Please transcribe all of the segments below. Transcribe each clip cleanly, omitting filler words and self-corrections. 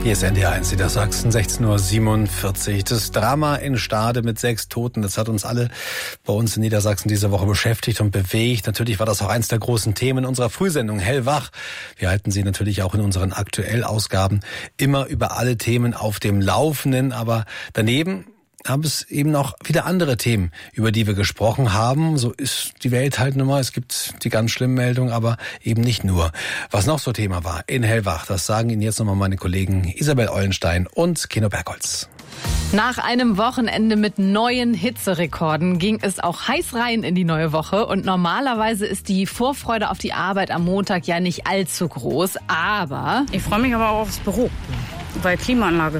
Hier ist NDR 1 Niedersachsen, 16:47 Uhr. Das Drama in Stade mit 6 Toten, das hat uns alle bei uns in Niedersachsen diese Woche beschäftigt und bewegt. Natürlich war das auch eins der großen Themen unserer Frühsendung Hellwach. Wir halten Sie natürlich auch in unseren Aktuellausgaben immer über alle Themen auf dem Laufenden. Aber daneben haben es eben noch wieder andere Themen, über die wir gesprochen haben. So ist die Welt halt nun mal. Es gibt die ganz schlimmen Meldungen, aber eben nicht nur. Was noch so Thema war in Hellwach, das sagen Ihnen jetzt nochmal meine Kollegen Isabel Eulenstein und Keno Bergholz. Nach einem Wochenende mit neuen Hitzerekorden ging es auch heiß rein in die neue Woche. Und normalerweise ist die Vorfreude auf die Arbeit am Montag ja nicht allzu groß. Aber ich freue mich aber auch aufs Büro, bei Klimaanlage.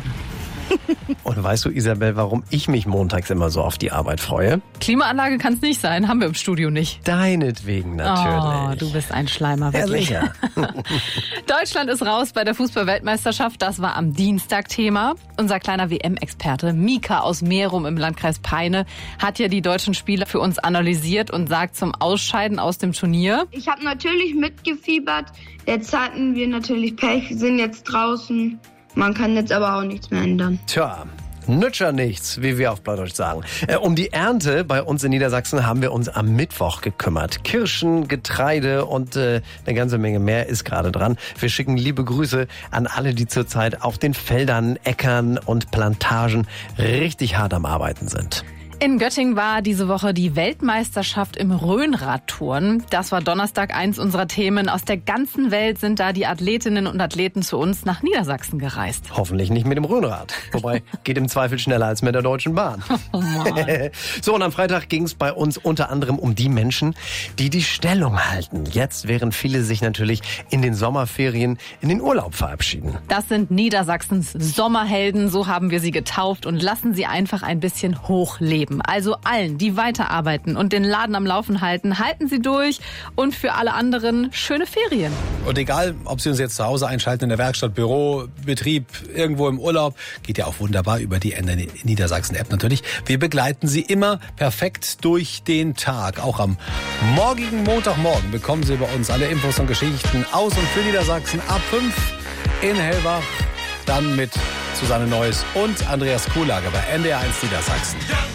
Und weißt du, Isabel, warum ich mich montags immer so auf die Arbeit freue? Klimaanlage kann es nicht sein, haben wir im Studio nicht. Deinetwegen natürlich. Oh, du bist ein Schleimer, wirklich. Ja, sicher. Deutschland ist raus bei der Fußball-Weltmeisterschaft. Das war am Dienstag Thema. Unser kleiner WM-Experte Mika aus Merum im Landkreis Peine hat ja die deutschen Spiele für uns analysiert und sagt zum Ausscheiden aus dem Turnier: Ich habe natürlich mitgefiebert. Jetzt hatten wir natürlich Pech, sind jetzt draußen. Man kann jetzt aber auch nichts mehr ändern. Tja, nütscher nichts, wie wir auf Plattdeutsch sagen. Um die Ernte bei uns in Niedersachsen haben wir uns am Mittwoch gekümmert. Kirschen, Getreide und eine ganze Menge mehr ist gerade dran. Wir schicken liebe Grüße an alle, die zurzeit auf den Feldern, Äckern und Plantagen richtig hart am Arbeiten sind. In Göttingen war diese Woche die Weltmeisterschaft im Rhönradtouren. Das war Donnerstag eins unserer Themen. Aus der ganzen Welt sind da die Athletinnen und Athleten zu uns nach Niedersachsen gereist. Hoffentlich nicht mit dem Rhönrad. Wobei, geht im Zweifel schneller als mit der Deutschen Bahn. Oh Mann. So, und am Freitag ging es bei uns unter anderem um die Menschen, die die Stellung halten. Jetzt, während viele sich natürlich in den Sommerferien in den Urlaub verabschieden. Das sind Niedersachsens Sommerhelden, so haben wir sie getauft, und lassen sie einfach ein bisschen hochleben. Also allen, die weiterarbeiten und den Laden am Laufen halten, halten Sie durch, und für alle anderen schöne Ferien. Und egal, ob Sie uns jetzt zu Hause einschalten, in der Werkstatt, Büro, Betrieb, irgendwo im Urlaub, geht ja auch wunderbar über die NDR Niedersachsen-App natürlich. Wir begleiten Sie immer perfekt durch den Tag. Auch am morgigen Montagmorgen bekommen Sie bei uns alle Infos und Geschichten aus und für Niedersachsen ab 5 in Hellwach. Dann mit Susanne Neuss und Andreas Kuhlager bei NDR 1 Niedersachsen.